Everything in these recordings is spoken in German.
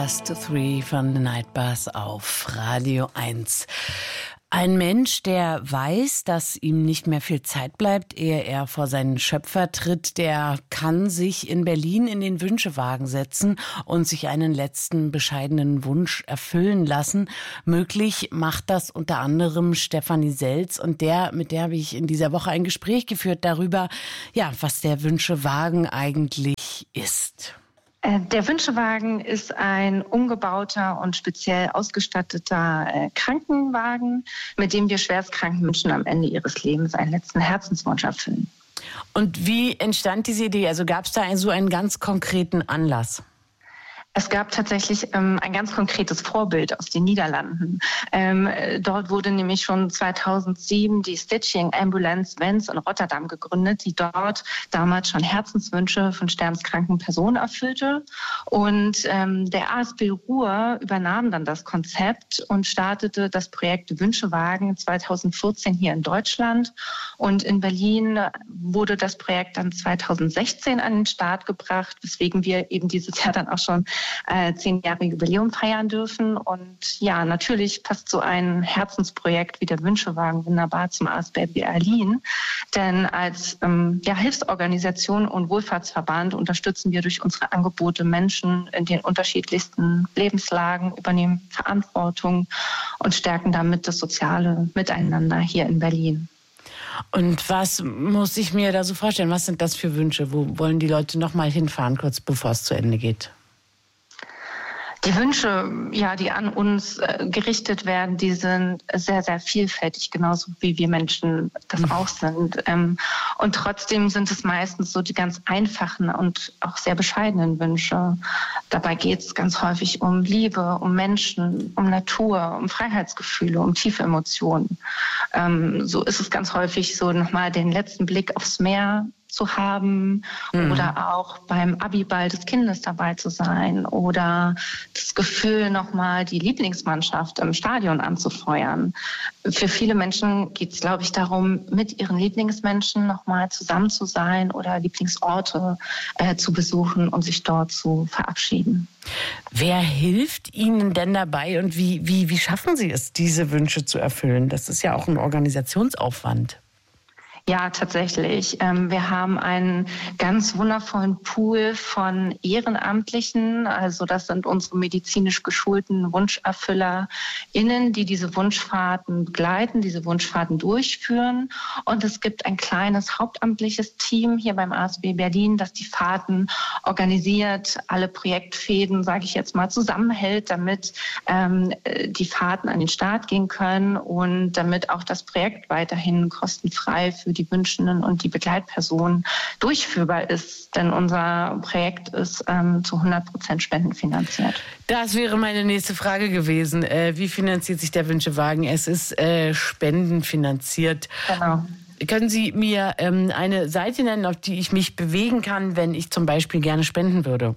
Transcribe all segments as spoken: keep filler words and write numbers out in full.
Bus to Three von The Night Bus auf Radio eins. Ein Mensch, der weiß, dass ihm nicht mehr viel Zeit bleibt, ehe er vor seinen Schöpfer tritt, der kann sich in Berlin in den Wünschewagen setzen und sich einen letzten bescheidenen Wunsch erfüllen lassen. Möglich macht das unter anderem Stefanie Selz, und der, mit der habe ich in dieser Woche ein Gespräch geführt darüber, ja, was der Wünschewagen eigentlich ist. Der Wünschewagen ist ein umgebauter und speziell ausgestatteter Krankenwagen, mit dem wir schwerstkranken Menschen am Ende ihres Lebens einen letzten Herzenswunsch erfüllen. Und wie entstand diese Idee? Also gab es da so einen ganz konkreten Anlass? Es gab tatsächlich ähm, ein ganz konkretes Vorbild aus den Niederlanden. Ähm, dort wurde nämlich schon zweitausendsieben die Stichting Ambulance Wens in Rotterdam gegründet, die dort damals schon Herzenswünsche von sterbenskranken Personen erfüllte. Und ähm, der A S B Ruhr übernahm dann das Konzept und startete das Projekt Wünschewagen zweitausendvierzehn hier in Deutschland. Und in Berlin wurde das Projekt dann zweitausendsechzehn an den Start gebracht, weswegen wir eben dieses Jahr dann auch schon Äh, zehn Jahre Jubiläum feiern dürfen. Und ja, natürlich passt so ein Herzensprojekt wie der Wünschewagen wunderbar zum A S B Berlin. Denn als ähm, ja, Hilfsorganisation und Wohlfahrtsverband unterstützen wir durch unsere Angebote Menschen in den unterschiedlichsten Lebenslagen, übernehmen Verantwortung und stärken damit das soziale Miteinander hier in Berlin. Und was muss ich mir da so vorstellen? Was sind das für Wünsche? Wo wollen die Leute noch mal hinfahren, kurz bevor es zu Ende geht? Die Wünsche, ja, die an uns äh, gerichtet werden, die sind sehr, sehr vielfältig, genauso wie wir Menschen das mhm. auch sind. Ähm, und trotzdem sind es meistens so die ganz einfachen und auch sehr bescheidenen Wünsche. Dabei geht es ganz häufig um Liebe, um Menschen, um Natur, um Freiheitsgefühle, um tiefe Emotionen. Ähm, so ist es ganz häufig so, nochmal den letzten Blick aufs Meer zu haben mhm. oder auch beim Abiball des Kindes dabei zu sein oder das Gefühl, nochmal die Lieblingsmannschaft im Stadion anzufeuern. Für viele Menschen geht es, glaube ich, darum, mit ihren Lieblingsmenschen nochmal zusammen zu sein oder Lieblingsorte äh, zu besuchen und sich dort zu verabschieden. Wer hilft Ihnen denn dabei und wie, wie, wie schaffen Sie es, diese Wünsche zu erfüllen? Das ist ja auch ein Organisationsaufwand. Ja, tatsächlich. Wir haben einen ganz wundervollen Pool von Ehrenamtlichen. Also das sind unsere medizinisch geschulten WunscherfüllerInnen, die diese Wunschfahrten begleiten, diese Wunschfahrten durchführen. Und es gibt ein kleines hauptamtliches Team hier beim A S B Berlin, das die Fahrten organisiert, alle Projektfäden, sage ich jetzt mal, zusammenhält, damit ähm, die Fahrten an den Start gehen können und damit auch das Projekt weiterhin kostenfrei für die Wünschenden und die Begleitpersonen durchführbar ist. Denn unser Projekt ist ähm, zu hundert Prozent spendenfinanziert. Das wäre meine nächste Frage gewesen. Äh, wie finanziert sich der Wünschewagen? Es ist äh, spendenfinanziert. Genau. Können Sie mir ähm, eine Seite nennen, auf die ich mich bewegen kann, wenn ich zum Beispiel gerne spenden würde?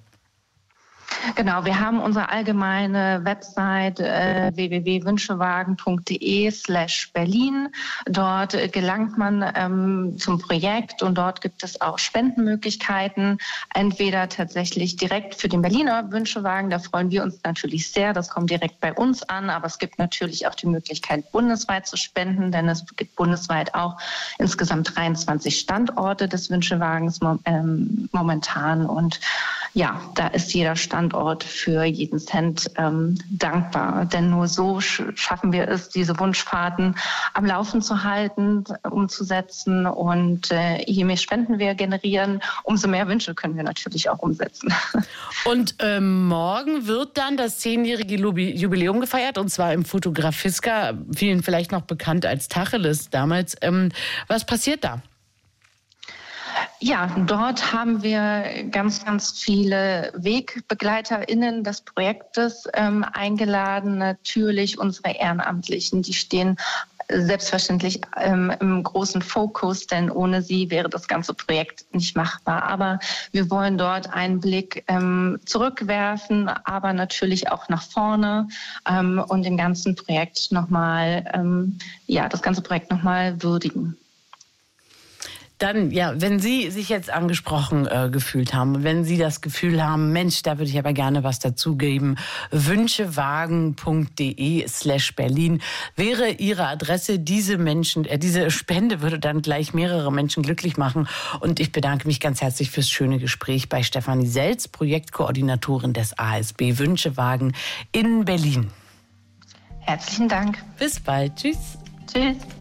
Genau, wir haben unsere allgemeine Website äh, w w w punkt wünschewagen punkt d e slash Berlin. Dort äh, gelangt man ähm, zum Projekt und dort gibt es auch Spendenmöglichkeiten. Entweder tatsächlich direkt für den Berliner Wünschewagen, da freuen wir uns natürlich sehr, das kommt direkt bei uns an, aber es gibt natürlich auch die Möglichkeit, bundesweit zu spenden, denn es gibt bundesweit auch insgesamt dreiundzwanzig Standorte des Wünschewagens mom- ähm, momentan und ja, da ist jeder Standort für jeden Cent ähm, dankbar. Denn nur so sch- schaffen wir es, diese Wunschfahrten am Laufen zu halten, umzusetzen. Und äh, je mehr Spenden wir generieren, umso mehr Wünsche können wir natürlich auch umsetzen. Und ähm, morgen wird dann das zehnjährige Jubiläum gefeiert, und zwar im Fotografiska, vielen vielleicht noch bekannt als Tacheles damals. Ähm, was passiert da? Ja, dort haben wir ganz, ganz viele WegbegleiterInnen des Projektes ähm, eingeladen. Natürlich unsere Ehrenamtlichen, die stehen selbstverständlich ähm, im großen Fokus, denn ohne sie wäre das ganze Projekt nicht machbar. Aber wir wollen dort einen Blick ähm, zurückwerfen, aber natürlich auch nach vorne ähm, und dem ganzen Projekt nochmal, ähm, ja, das ganze Projekt nochmal würdigen. Dann, ja, wenn Sie sich jetzt angesprochen äh, gefühlt haben, wenn Sie das Gefühl haben, Mensch, da würde ich aber gerne was dazugeben, wünschewagen.de slash Berlin wäre Ihre Adresse. Diese Menschen, äh, diese Spende würde dann gleich mehrere Menschen glücklich machen. Und ich bedanke mich ganz herzlich fürs schöne Gespräch bei Stefanie Selz, Projektkoordinatorin des A S B Wünschewagen in Berlin. Herzlichen Dank. Bis bald. Tschüss. Tschüss.